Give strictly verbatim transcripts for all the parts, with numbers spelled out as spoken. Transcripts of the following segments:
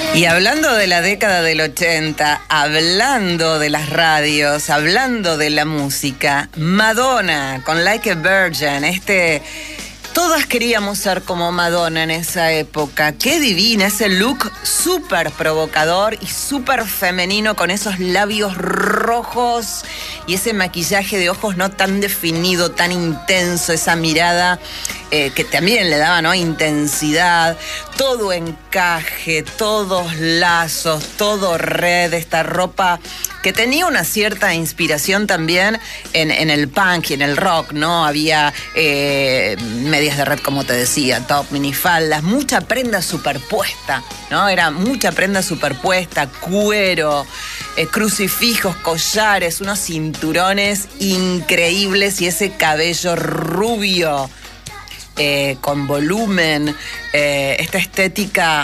Y hablando de la década del ochenta, hablando de las radios, hablando de la música, Madonna con Like a Virgin, este... Todas queríamos ser como Madonna en esa época. Qué divina, ese look súper provocador y súper femenino con esos labios rojos y ese maquillaje de ojos no tan definido, tan intenso, esa mirada eh, que también le daba, ¿no?, intensidad. Todo encaje, todos lazos, todo red, esta ropa que tenía una cierta inspiración también en, en el punk y en el rock, ¿no? Había eh, medias de red, como te decía, top, minifaldas, mucha prenda superpuesta, ¿no? Era mucha prenda superpuesta, cuero, eh, crucifijos, collares, unos cinturones increíbles y ese cabello rubio eh, con volumen, eh, esta estética,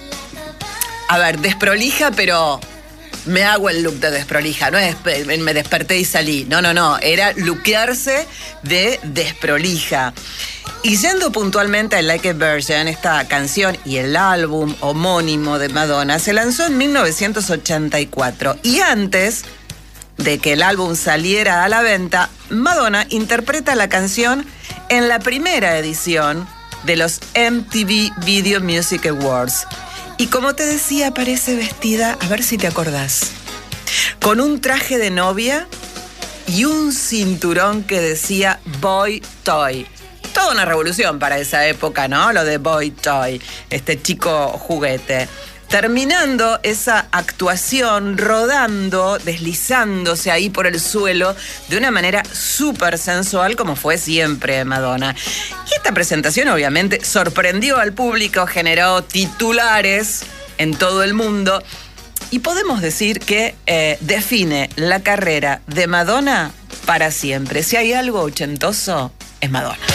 a ver, desprolija, pero... me hago el look de desprolija, no es me desperté y salí, no, no, no, era lookearse de desprolija. Y yendo puntualmente a Like a Virgin, esta canción y el álbum homónimo de Madonna se lanzó en mil novecientos ochenta y cuatro. Y antes de que el álbum saliera a la venta, Madonna interpreta la canción en la primera edición de los M T V Video Music Awards. Y como te decía, aparece vestida, a ver si te acordás, con un traje de novia y un cinturón que decía Boy Toy. Toda una revolución para esa época, ¿no? Lo de Boy Toy, este chico juguete. Terminando esa actuación, rodando, deslizándose ahí por el suelo de una manera súper sensual, como fue siempre Madonna. Y esta presentación obviamente sorprendió al público, generó titulares en todo el mundo y podemos decir que eh, define la carrera de Madonna para siempre. Si hay algo ochentoso, es Madonna.